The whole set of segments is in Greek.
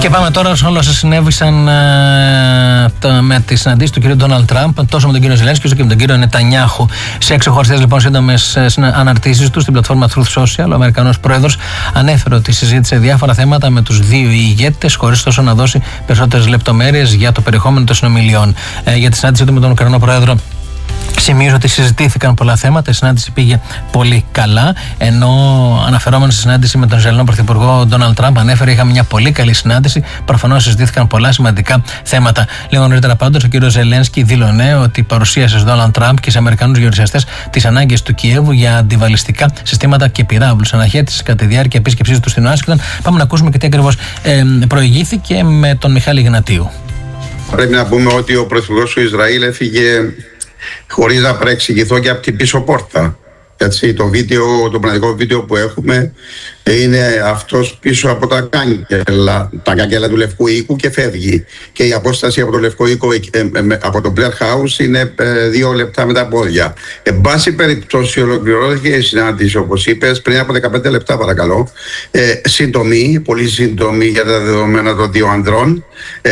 Και πάμε τώρα σε όλα όσα συνέβησαν με τη συναντήση του κ. Ντόναλντ Τραμπ, τόσο με τον κ. Ζελένσκι όσο και με τον κ. Νετανιάχου. Σε 6 ξεχωριστές λοιπόν σύντομες αναρτήσεις του στην πλατφόρμα Truth Social, ο Αμερικανός πρόεδρος ανέφερε ότι συζήτησε διάφορα θέματα με τους δύο ηγέτες, χωρίς ωστόσο να δώσει περισσότερες λεπτομέρειες για το περιεχόμενο των συνομιλιών. Για τη συνάντησή του με τον Ουκρανό πρόεδρο, σημίζω ότι συζητήθηκαν πολλά θέματα. Η συνάντηση πήγε πολύ καλά. Ενώ αναφερόμενο στη συνάντηση με τον Ισραηλινό Πρωθυπουργό Ντόναλντ Τραμπ, ανέφερε: είχαμε μια πολύ καλή συνάντηση. Προφανώς συζητήθηκαν πολλά σημαντικά θέματα. Λίγο νωρίτερα πάντως, ο κ. Ζελένσκι δήλωνε ότι παρουσίασε στον Ντόναλντ Τραμπ και σε Αμερικανούς γερουσιαστές τις ανάγκες του Κιέβου για αντιβαλιστικά συστήματα και πυράβλους. Αναχέτησε κατά τη διάρκεια επίσκεψής του στην Ουάσιγκτον. Πάμε να ακούσουμε και τι ακριβώς προηγήθηκε με τον Μιχάλη Γνατίου. Πρέπει να πούμε ότι ο Πρωθυπουργός του Ισραήλ έφυγε χωρίς να προεξηγηθώ και από την πίσω πόρτα. Έτσι, το πραγματικό βίντεο που έχουμε είναι αυτός πίσω από τα κάγκελα του Λευκού Οίκου και φεύγει. Και η απόσταση από το Λευκό Οίκο, από το Blair House, είναι 2 λεπτά με τα πόδια. Εν πάση περιπτώσει, ολοκληρώθηκε η συνάντηση, όπως είπες, πριν από 15 λεπτά, παρακαλώ. Σύντομη, πολύ σύντομη για τα δεδομένα των δύο ανδρών.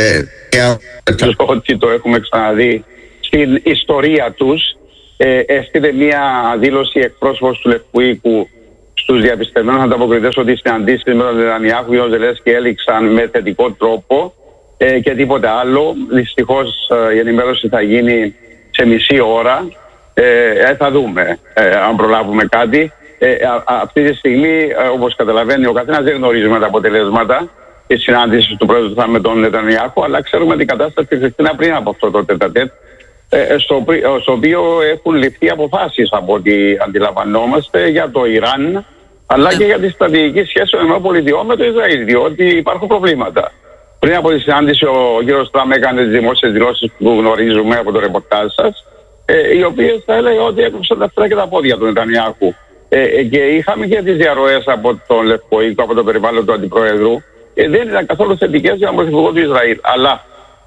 Ότι το έχουμε ξαναδεί στην ιστορία τους. Έστειλε μία δήλωση εκπρόσωπος του Λευκού Οίκου στους διαπιστευμένους ανταποκριτές ότι οι συναντήσεις με τον Νετανιάχου και τον Ζελένσκι έληξαν με θετικό τρόπο και τίποτα άλλο. Δυστυχώς η ενημέρωση θα γίνει σε μισή ώρα. Θα δούμε αν προλάβουμε κάτι. Αυτή τη στιγμή, όπως καταλαβαίνει ο καθένας, δεν γνωρίζουμε τα αποτελέσματα της συνάντησης του πρόεδρου με τον Νετανιάχου, αλλά ξέρουμε την κατάσταση της Χριστίνα πριν από αυτό το τετατέτ, στο οποίο έχουν ληφθεί αποφάσεις από ό,τι αντιλαμβανόμαστε για το Ιράν, αλλά και για τη στρατηγική σχέση των ΗΠΑ με το Ισραήλ, διότι υπάρχουν προβλήματα. Πριν από τη συνάντηση, ο κ. Τραμπ έκανε τις δημόσιες δηλώσεις που γνωρίζουμε από το ρεπορτάζ σας, οι οποίες θα έλεγα ότι έκοψαν τα αυτιά και τα πόδια του Νετανιάχου. Και είχαμε και τις διαρροές από τον Λευκό Οίκο, από το περιβάλλον του Αντιπροέδρου, δεν ήταν καθόλου θετικές για τον Πρωθυπουργό του Ισραήλ. Αλλά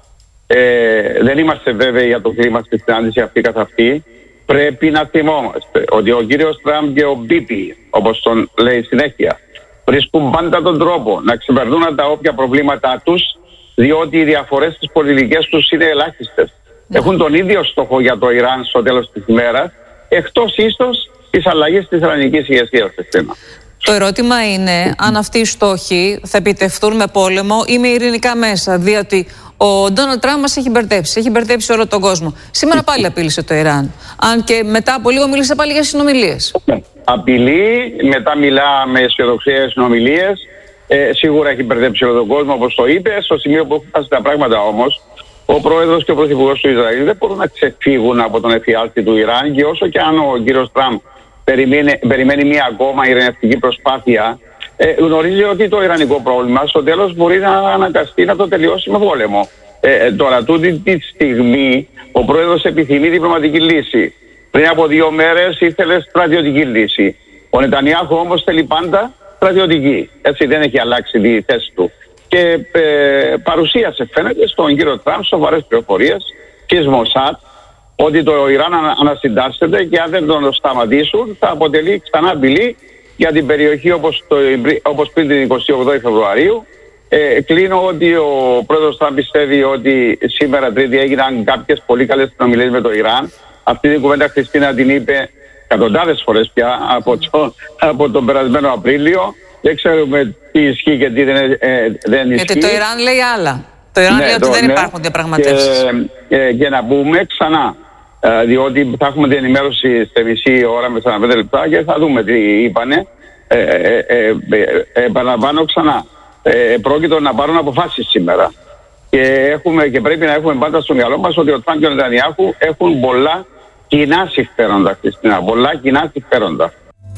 δεν είμαστε βέβαιοι για το κλίμα στη συνάντηση αυτή καθ' αυτή. Πρέπει να θυμόμαστε ότι ο κύριος Τραμπ και ο Μπίπι, όπως τον λέει συνέχεια, βρίσκουν πάντα τον τρόπο να ξεπερνούν τα όποια προβλήματά τους, διότι οι διαφορές στις πολιτικές τους είναι ελάχιστες. Έχουν τον ίδιο στόχο για το Ιράν στο τέλος της ημέρας, εκτός ίσως της αλλαγής της ιρανικής ηγεσίας στη θέμα. Το ερώτημα είναι αν αυτοί οι στόχοι θα επιτευχθούν με πόλεμο ή με ειρηνικά μέσα. Διότι ο Ντόναλντ Τραμπ μας έχει μπερδέψει όλο τον κόσμο. Σήμερα πάλι απείλησε το Ιράν. Αν και μετά από λίγο μίλησε πάλι για συνομιλίες. Απειλεί, μετά μιλά με αισιοδοξία για συνομιλίες. Σίγουρα έχει μπερδέψει όλο τον κόσμο, όπως το είπε. Στο σημείο που έχουν φτάσει τα πράγματα όμως, ο πρόεδρος και ο πρωθυπουργός του Ισραήλ δεν μπορούν να ξεφύγουν από τον εφιάλτη του Ιράν, και όσο και αν ο κύριος Τραμπ περιμένει μία ακόμα ειρηνευτική προσπάθεια, γνωρίζει ότι το ιρανικό πρόβλημα στο τέλος μπορεί να αναγκαστεί να το τελειώσει με πόλεμο. Τώρα, τούτη τη στιγμή, ο πρόεδρος επιθυμεί διπλωματική λύση. Πριν από 2 μέρες ήθελε στρατιωτική λύση. Ο Νετανιάχου όμως θέλει πάντα στρατιωτική. Έτσι, δεν έχει αλλάξει τη θέση του. Και παρουσίασε, φαίνεται, στον κύριο Τραμπ σοβαρές πληροφορίες και Μοσάτ ότι το Ιράν ανασυντάσσεται και αν δεν τον σταματήσουν θα αποτελεί ξανά απειλή για την περιοχή όπως πριν την 28η Φεβρουαρίου. Κλείνω ότι ο πρόεδρος Τραμπ πιστεύει ότι σήμερα Τρίτη έγιναν κάποιες πολύ καλές συνομιλίες με το Ιράν. Αυτή την κουβέντα, Χριστίνα, την είπε εκατοντάδες φορές πια από τον περασμένο Απρίλιο. Δεν ξέρουμε τι ισχύει και τι δεν ισχύει. Γιατί το Ιράν λέει άλλα. Το Ιράν λέει ότι δεν υπάρχουν διαπραγματεύσεις. Και να πούμε ξανά, διότι θα έχουμε την ενημέρωση σε μισή ώρα με 45 λεπτά και θα δούμε τι είπανε. Επαναλαμβάνω ξανά, πρόκειται να πάρουν αποφάσεις σήμερα. Και πρέπει να έχουμε πάντα στο μυαλό μας ότι ο Τραμπ και ο Νετανιάχου έχουν πολλά κοινά συμφέροντα, Χριστίνα. Πολλά κοινά συμφέροντα.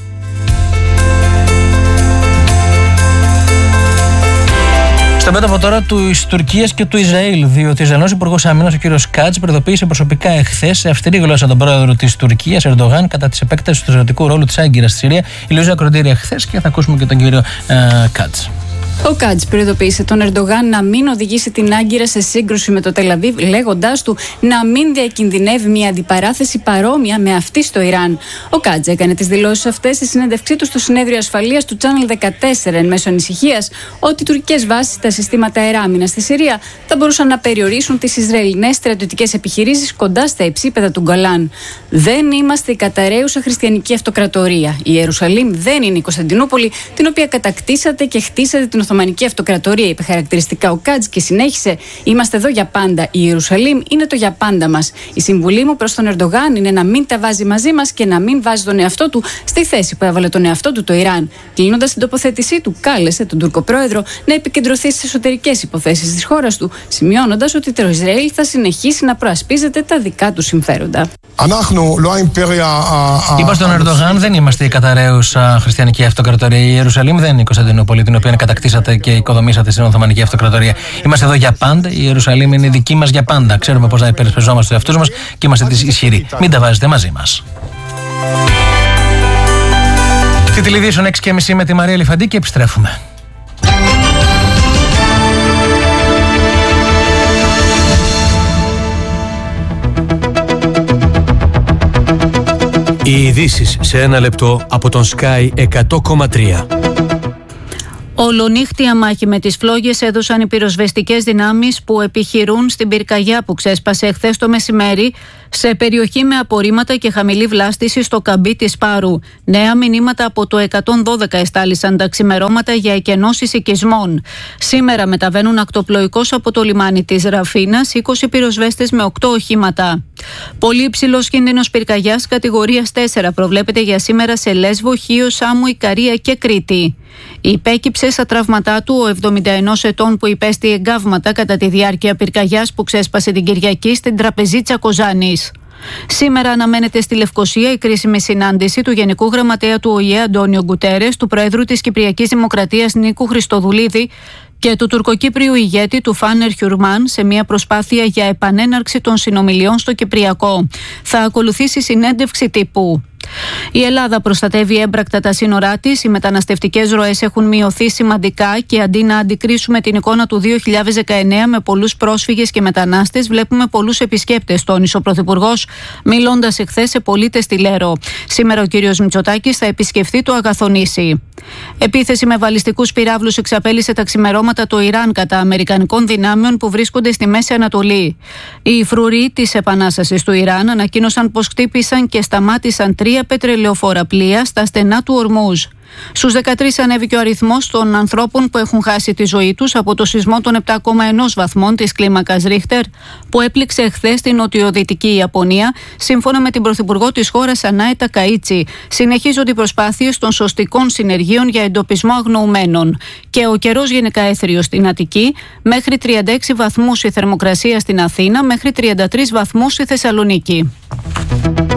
Στο μέτωπο τώρα της Τουρκίας και του Ισραήλ, διότι ο Ισραηλινός Υπουργός Άμυνας, ο κ. Κάτς, προειδοποίησε προσωπικά εχθές σε αυστηρή γλώσσα τον πρόεδρο της Τουρκίας, Ερντογάν, κατά της επέκτασης του στρατιωτικού ρόλου της Άγκυρας στη Συρία. Η Λουίζα Κροντήρια χθες, και θα ακούσουμε και τον κύριο Κάτς. Ο Κάτζ προειδοποίησε τον Ερντογάν να μην οδηγήσει την Άγκυρα σε σύγκρουση με το Τελαβίβ, λέγοντάς του να μην διακινδυνεύει μια αντιπαράθεση παρόμοια με αυτή στο Ιράν. Ο Κάτζ έκανε τις δηλώσεις αυτές στη συνέντευξή του στο συνέδριο ασφαλείας του Channel 14 εν μέσω ανησυχίας ότι οι τουρκικές βάσεις στα συστήματα αεράμινας στη Συρία θα μπορούσαν να περιορίσουν τις Ισραηλινές στρατιωτικές επιχειρήσεις κοντά στα υψίπεδα του Γκολάν. Δεν είμαστε η καταραίουσα χριστιανική αυτοκρατορία. Η Ιερουσαλήμ δεν είναι η Κωνσταντινούπολη, την οποία κατακτήσατε και χτίσατε την Οθωμανική Αυτοκρατορία, είπε χαρακτηριστικά ο Κάτζ και συνέχισε: Είμαστε εδώ για πάντα. Η Ιερουσαλήμ είναι το για πάντα μας. Η συμβουλή μου προς τον Ερντογάν είναι να μην τα βάζει μαζί μας και να μην βάζει τον εαυτό του στη θέση που έβαλε τον εαυτό του το Ιράν. Κλείνοντας την τοποθέτησή του, κάλεσε τον Τούρκο πρόεδρο να επικεντρωθεί στις εσωτερικές υποθέσεις της χώρας του, σημειώνοντας ότι το Ισραήλ θα συνεχίσει να προασπίζεται τα δικά του συμφέροντα. Είπα στον Ερντογάν: δεν είμαστε η καταραίουσα χριστιανική αυτοκρατορία. Η Ιερουσαλήμ δεν είναι η Κωνσταντινούπολη, την οποία κατακτήσατε και οικοδομήσατε στην Οθωμανική Αυτοκρατορία. Είμαστε εδώ για πάντα. Η Ιερουσαλήμ είναι δική μας για πάντα. Ξέρουμε πώς να υπερασπιζόμαστε τους εαυτούς μας και είμαστε ισχυροί. Μην τα βάζετε μαζί μας. Στη τηλεδιάσεων 6:30 με τη Μαρία Ελεφαντή και επιστρέφουμε. Οι ειδήσεις σε ένα λεπτό από τον Sky 100,3. Ολονύχτια μάχη με τις φλόγες έδωσαν οι πυροσβεστικές δυνάμεις που επιχειρούν στην πυρκαγιά που ξέσπασε χθες το μεσημέρι σε περιοχή με απορρίμματα και χαμηλή βλάστηση στο καμπί της Πάρου. Νέα μηνύματα από το 112 εστάλησαν τα ξημερώματα για εκενώσεις οικισμών. Σήμερα μεταβαίνουν ακτοπλοϊκώς από το λιμάνι της Ραφίνας 20 πυροσβέστες με 8 οχήματα. Πολύ υψηλός κίνδυνος πυρκαγιάς κατηγορίας 4 προβλέπεται για σήμερα σε Λέσβο, Χίο, Σάμο, Ικαρία και Κρήτη. Υπέκυψε στα τραύματά του ο 71 ετών που υπέστη εγκάβματα κατά τη διάρκεια πυρκαγιάς που ξέσπασε την Κυριακή στην Τραπεζίτσα Κοζάνης. Σήμερα αναμένεται στη Λευκοσία η κρίσιμη συνάντηση του Γενικού Γραμματέα του ΟΗΕ Αντώνιο Γκουτέρες, του Προέδρου της Κυπριακής Δημοκρατίας Νίκου Χριστοδουλίδη και του τουρκοκύπριου ηγέτη του Φάνερ Χιουρμάν σε μια προσπάθεια για επανέναρξη των συνομιλιών στο Κυπριακό. Θα ακολουθήσει συνέντευξη τύπου. Η Ελλάδα προστατεύει έμπρακτα τα σύνορά της. Οι μεταναστευτικές ροές έχουν μειωθεί σημαντικά και αντί να αντικρίσουμε την εικόνα του 2019 με πολλούς πρόσφυγες και μετανάστες, βλέπουμε πολλούς επισκέπτες, τόνισε ο Πρωθυπουργός, μιλώντας εχθές σε πολίτες στη Λέρο. Σήμερα ο κύριος Μητσοτάκης θα επισκεφθεί το Αγαθονήσι. Επίθεση με βαλιστικούς πυράβλους εξαπέλυσε τα ξημερώματα το Ιράν κατά αμερικανικών δυνάμεων που βρίσκονται στη Μέση Ανατολή. Οι φρουροί της Επανάστασης του Ιράν ανακοίνωσαν πως χτύπησαν και σταμάτησαν 3 πετρελαιοφόρα πλοία στα στενά του Ορμούζ. Στους 13 ανέβηκε ο αριθμός των ανθρώπων που έχουν χάσει τη ζωή τους από το σεισμό των 7,1 βαθμών της κλίμακας Ρίχτερ που έπληξε εχθές στην νοτιοδυτική Ιαπωνία, σύμφωνα με την Πρωθυπουργό της χώρας Ανάε Τακαΐτσι. Συνεχίζονται οι προσπάθειες των σωστικών συνεργείων για εντοπισμό αγνοουμένων. Και ο καιρός γενικά έθριος στην Αττική, μέχρι 36 βαθμούς η θερμοκρασία στην Αθήνα, μέχρι 33 βαθμούς στη Θεσσαλονίκη.